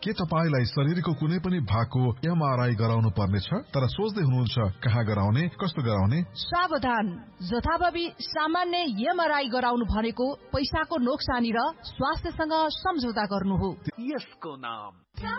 के तपाईलाई शरीरको कुनै पनि भागको एमआरआई गराउनु पर्नेछ? तर सोच्दै हुनुहुन्छ कहाँ गराउने, कस्तो गराउने? सावधान, जथाभावी सामान्य एमआरआई गराउनु भनेको पैसाको नोक्सानी र स्वास्थ्यसँग सम्झौता गर्नु हो। यसको नाम